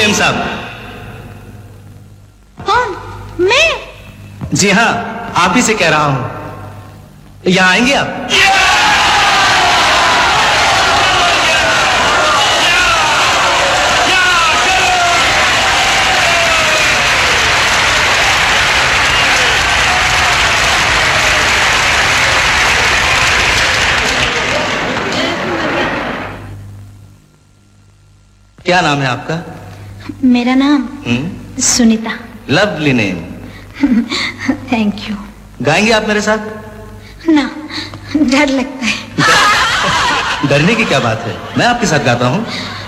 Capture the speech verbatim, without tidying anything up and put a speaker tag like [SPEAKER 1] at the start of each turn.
[SPEAKER 1] CM साहब।
[SPEAKER 2] कौन? मैं?
[SPEAKER 1] जी हाँ, आप ही से कह रहा हूं। यहां आएंगे आप? क्या नाम है आपका?
[SPEAKER 2] मेरा नाम
[SPEAKER 1] हम्म?
[SPEAKER 2] Sunita.
[SPEAKER 1] Lovely name.
[SPEAKER 2] Thank you.
[SPEAKER 1] गाएंगे आप मेरे साथ?
[SPEAKER 2] ना, डर लगता है।
[SPEAKER 1] डरने की क्या बात है, मैं आपके साथ गाता हूँ।